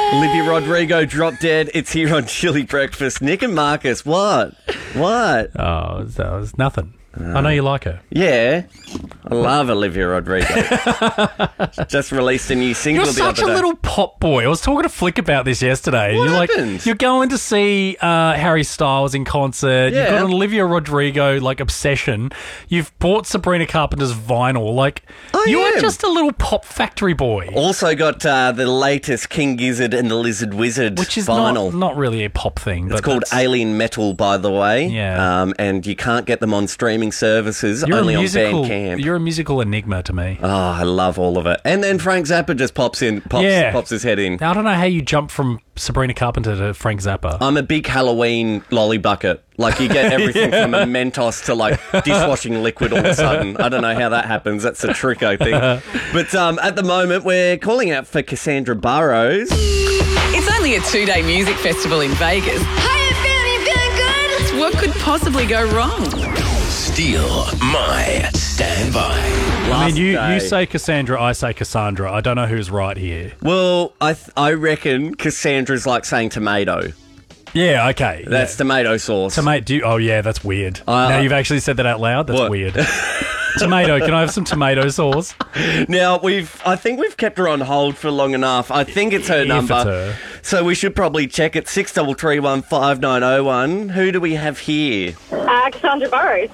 Olivia Rodrigo, Drop Dead. It's here on Chili Breakfast. Nick and Marcus, what? What? Oh, that was nothing. I know you like her. Yeah. I love Olivia Rodrigo. Just released a new single You're the other day. such a little pop boy. I was talking to Flick about this yesterday. What You're happened? like, you're going to see Harry Styles in concert. Yeah. You've got an Olivia Rodrigo obsession. You've bought Sabrina Carpenter's vinyl. You are just a little pop factory boy. Also got the latest King Gizzard and the Lizard Wizard Which is vinyl. not really a pop thing. It's called Alien Metal, by the way. Yeah. And you can't get them on streaming services, only on Bandcamp. You're a musical enigma to me. Oh, I love all of it. And then Frank Zappa just pops his head in. I don't know how you jump from Sabrina Carpenter to Frank Zappa. I'm a big Halloween lolly bucket. You get everything from a Mentos to dishwashing liquid all of a sudden. I don't know how that happens. That's a trick, I think. But at the moment, we're calling out for Cassandra Burrows. It's only a 2-day music festival in Vegas. Hiya, feeling good? What could possibly go wrong? Steal my standby. You say Cassandra, I say Cassandra. I don't know who's right here. Well, I reckon Cassandra's like saying tomato. Yeah, okay. That's tomato sauce. Oh, yeah, that's weird. Now you've actually said that out loud? That's weird. Tomato. Can I have some tomato sauce? Now, I think we've kept her on hold for long enough. I think it's her number. It's her. So we should probably check it. 63315901. Who do we have here? Cassandra Burrows.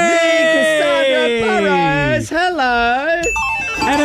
Hey, Cassandra Burrows. Hello. And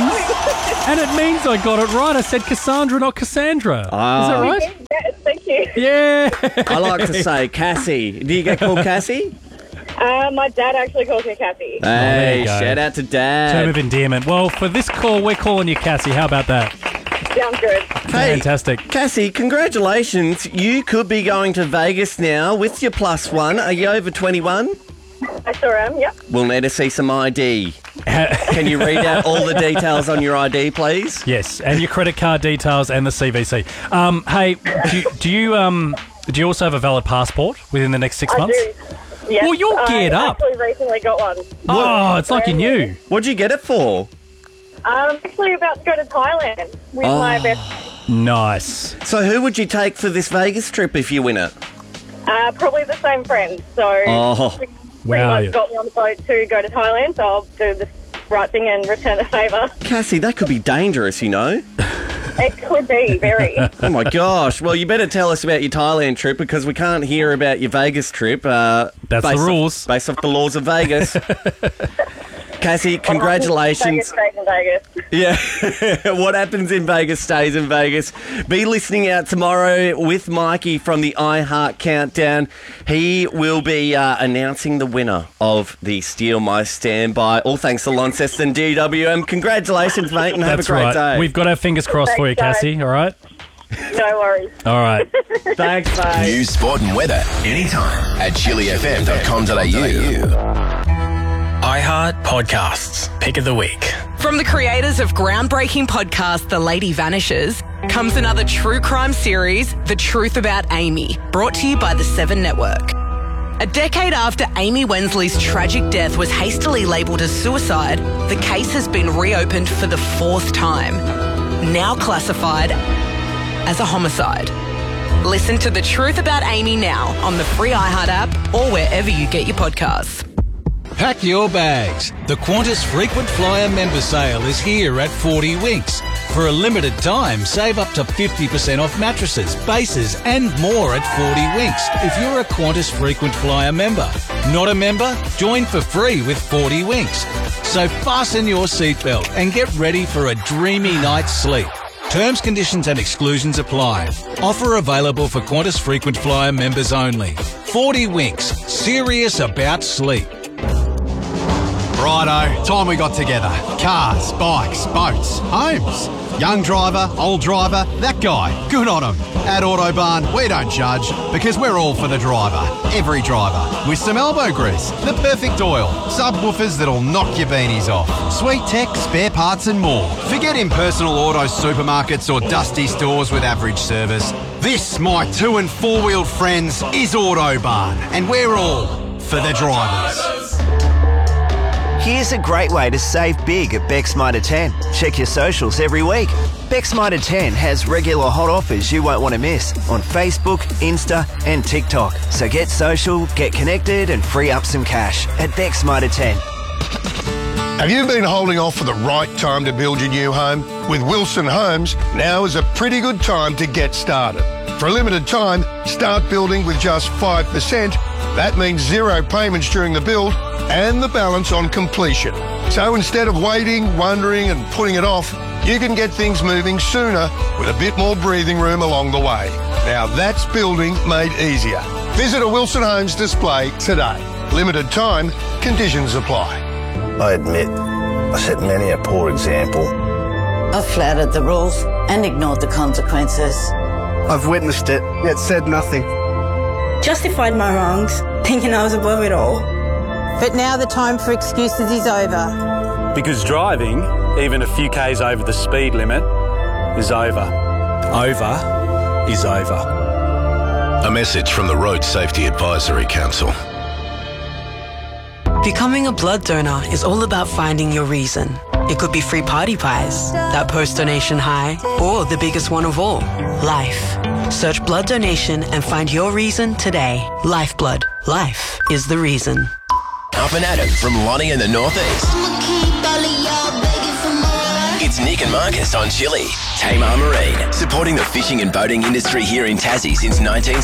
it means I got it right. I said Cassandra, not Cassandra. Is that right? Yes, thank you. Yeah. I like to say Cassie. Do you get called Cassie? My dad actually calls me Cassie. Hey, there you go. shout out to Dad. Term of endearment. Well, for this call, we're calling you Cassie. How about that? Sounds good. Hey, fantastic. Cassie, congratulations. You could be going to Vegas now with your +1. Are you over 21? I sure am, yep. We'll need to see some ID. Can you read out all the details on your ID, please? Yes, and your credit card details and the CVC. Hey, do you also have a valid passport within the next 6 months? I do. Yes. Well, you're geared up. I actually recently got one. Oh, it's like you knew. What'd you get it for? I'm actually about to go to Thailand with my best. Nice. So who would you take for this Vegas trip if you win it? Probably the same friend. So pretty much got me on the boat to go to Thailand, so I'll do the right thing and return the favour. Cassie, that could be dangerous, you know? It could be, very. Oh, my gosh. Well, you better tell us about your Thailand trip because we can't hear about your Vegas trip. That's the rules. Based off the laws of Vegas. Cassie, congratulations. Vegas stays in Vegas. Yeah. What happens in Vegas stays in Vegas. Be listening out tomorrow with Mikey from the iHeart Countdown. He will be announcing the winner of the Steal My Standby. All thanks to Launceston DWM. Congratulations, mate, and have a great day. We've got our fingers crossed for you, Cassie, all right? No worries. All right. Thanks, mate. News, sport and weather anytime at chilifm.com.au. iHeart Podcasts. Pick of the week. From the creators of groundbreaking podcast The Lady Vanishes comes another true crime series, The Truth About Amy, brought to you by the Seven Network. A decade after Amy Wensley's tragic death was hastily labelled as suicide, the case has been reopened for the 4th time, now classified as a homicide. Listen to The Truth About Amy now on the free iHeart app or wherever you get your podcasts. Pack your bags. The Qantas Frequent Flyer member sale is here at 40 Winks. For a limited time, save up to 50% off mattresses, bases and more at 40 Winks if you're a Qantas Frequent Flyer member. Not a member? Join for free with 40 Winks. So fasten your seatbelt and get ready for a dreamy night's sleep. Terms, conditions and exclusions apply. Offer available for Qantas Frequent Flyer members only. 40 Winks. Serious about sleep. Righto, time we got together. Cars, bikes, boats, homes. Young driver, old driver, that guy, good on him. At Autobarn, we don't judge because we're all for the driver. Every driver. With some elbow grease, the perfect oil, subwoofers that'll knock your beanies off, sweet tech, spare parts and more. Forget impersonal auto supermarkets or dusty stores with average service. This, my 2- and 4-wheeled friends, is Autobarn. And we're all for the drivers. Here's a great way to save big at Beck's Mitre 10. Check your socials every week. Bex Mitre 10 has regular hot offers you won't want to miss on Facebook, Insta and TikTok. So get social, get connected and free up some cash at Bex Mitre 10. Have you been holding off for the right time to build your new home? With Wilson Homes, now is a pretty good time to get started. For a limited time, start building with just 5%. That means zero payments during the build and the balance on completion. So instead of waiting, wondering and putting it off, you can get things moving sooner with a bit more breathing room along the way. Now that's building made easier. Visit a Wilson Homes display today. Limited time, conditions apply. I admit, I set many a poor example. I've flouted the rules and ignored the consequences. I've witnessed it, yet said nothing. Justified my wrongs, thinking I was above it all. But now the time for excuses is over. Because driving, even a few k's over the speed limit, is over. Over is over. A message from the Road Safety Advisory Council. Becoming a blood donor is all about finding your reason. It could be free party pies, that post-donation high, or the biggest one of all, life. Search blood donation and find your reason today. Lifeblood. Life is the reason. Up and Adam from Lonnie in the Northeast. It's Nick and Marcus on Chili. Tamar Marine, supporting the fishing and boating industry here in Tassie since